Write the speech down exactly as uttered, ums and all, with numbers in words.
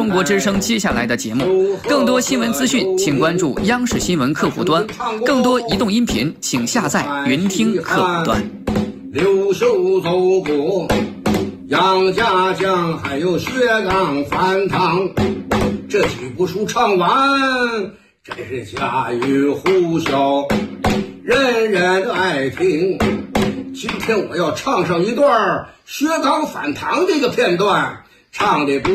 中国之声接下来的节目。更多新闻资讯，请关注央视新闻客户端；更多移动音频，请下载云听客户端。 刘秀走过杨家将，还有薛刚翻汤，这几部书唱完，真是家喻户晓，人人爱听。今天我要唱上一段薛刚反唐这个片段，唱的不